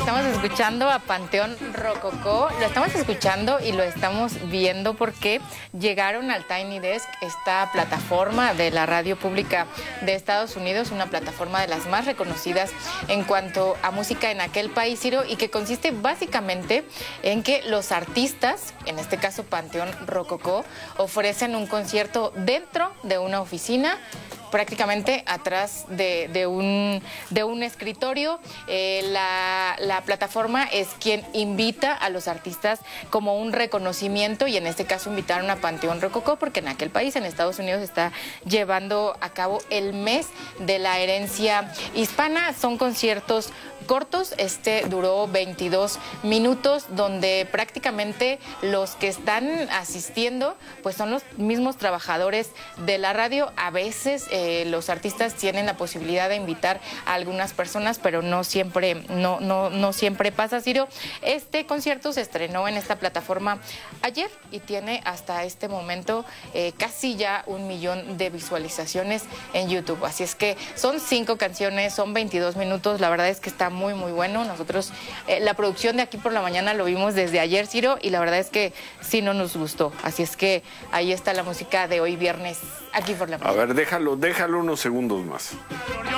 Estamos escuchando a Panteón Rococó. Lo estamos escuchando y lo estamos viendo porque llegaron al Tiny Desk, esta plataforma de la radio pública de Estados Unidos, una plataforma de las más reconocidas en cuanto a música en aquel país, Ciro, y que consiste básicamente en que los artistas, en este caso Panteón Rococó, ofrecen un concierto dentro de una oficina, prácticamente atrás de un escritorio. La plataforma es quien invita a los artistas como un reconocimiento, y en este caso invitaron a Panteón Rococó porque en aquel país, en Estados Unidos, está llevando a cabo el mes de la herencia hispana. Son conciertos cortos, este duró 22 minutos, donde prácticamente los que están asistiendo pues son los mismos trabajadores de la radio. A veces los artistas tienen la posibilidad de invitar a algunas personas, pero no siempre pasa, Ciro. Este concierto se estrenó en esta plataforma ayer y tiene hasta este momento casi ya 1 millón de visualizaciones en YouTube. Así es que son 5 canciones, son 22 minutos. La verdad es que está muy bueno. Nosotros la producción de Aquí por la Mañana lo vimos desde ayer, Ciro, y la verdad es que sí no nos gustó. Así es que ahí está la música de hoy viernes Aquí por la Mañana. A ver, déjalo unos segundos más.